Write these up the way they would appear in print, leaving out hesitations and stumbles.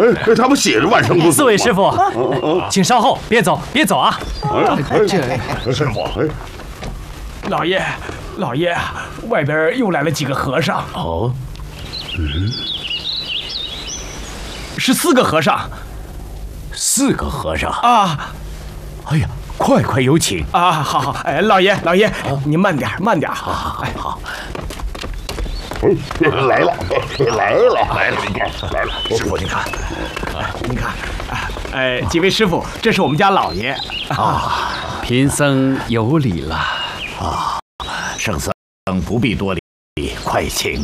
他们写着万圣不死。 四位师傅，请稍后，别走，别走啊！ 师傅， 老爷，外边又来了几个和尚。 哦， 是4个和尚。 4个和尚啊！ 哎呀，快有请啊！好，哎，老爷，您慢点。 好。 来了，师傅，您看， 几位师傅，这是我们家老爷。 贫僧有礼了。圣僧不必多礼，快请。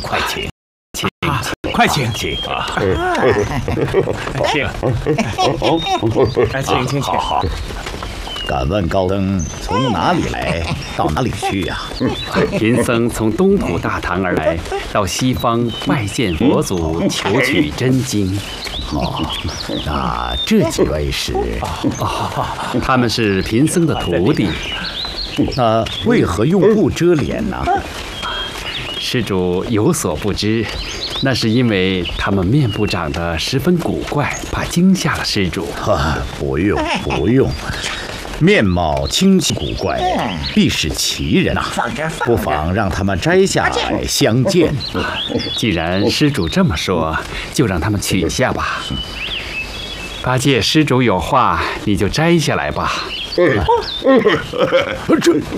请。 好。敢问高僧从哪里来，到哪里去呀？贫僧从东土大唐而来，到西方拜见佛祖，求取真经。那这几位是？他们是贫僧的徒弟。那为何用布遮脸呢？施主有所不知，那是因为他们面部长得十分古怪，怕惊吓了施主。不用，面貌清奇古怪，必是奇人啊！不妨让他们摘下来相见。既然施主这么说，就让他们取下吧。八戒，施主有话，你就摘下来吧。